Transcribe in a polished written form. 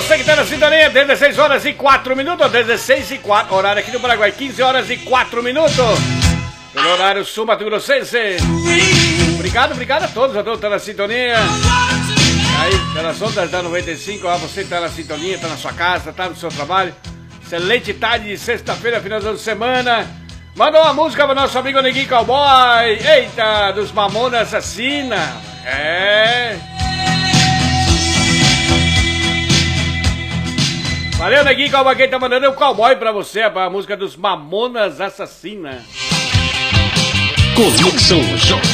você que está na sintonia, 16 horas e 4 minutos, 16 e 4, horário aqui no Paraguai, 15 horas e 4 minutos, pelo horário sul-mato-grossense. Obrigado a todos que estão na sintonia. Aí, pelas ondas da 95, você está na sintonia, está na sua casa, está no seu trabalho. Excelente tarde de sexta-feira, final de semana. Mandou uma música para nosso amigo Neguinho Cowboy. Eita, dos Mamonas Assassina. É. Valeu, Neguinho Cowboy. Quem tá mandando é o Cowboy pra você, a música dos Mamonas Assassina. Conexão Jovem.